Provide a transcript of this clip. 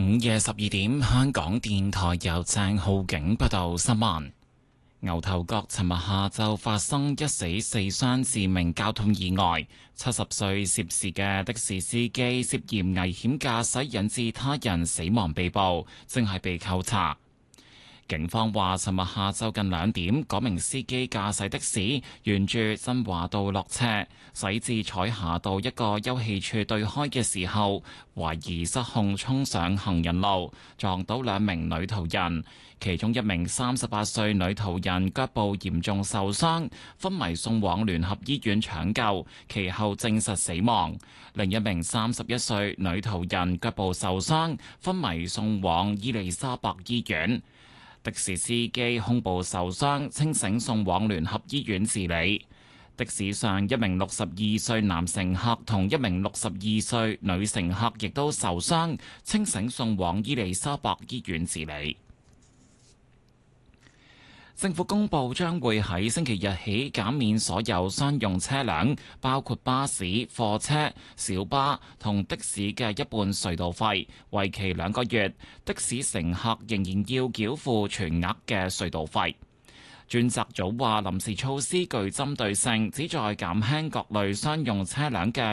午夜12點，香港電台由鄭浩景報道新聞。牛頭角尋日下晝發生一死四傷致命交通意外，70歲涉事嘅的士司機涉嫌危險駕駛引致他人死亡被捕，正係被扣查。警方話，尋日下晝近2點，嗰名司機駕駛的士沿住振華道落斜，駛至彩霞道一個休憩處對開嘅時候，懷疑失控衝上行人路，撞到2名女途人，其中1名38歲女途人腳部嚴重受傷，昏迷送往聯合醫院搶救，其後證實死亡。另1名31歲女途人腳部受傷，昏迷送往伊利沙伯醫院。的士司機胸部受傷，清醒送往聯合醫院治理。的士上1名62歲男乘客同1名62歲女乘客亦都受傷，清醒送往伊利沙伯醫院治理。政府公布將會喺星期日起減免所有商用車輛，包括巴士、貨車、小巴同的士嘅一半隧道費，為期2個月。的士乘客仍然要繳付全額嘅隧道費。專責組話，臨時措施具針對性，旨在減輕各類商用車輛嘅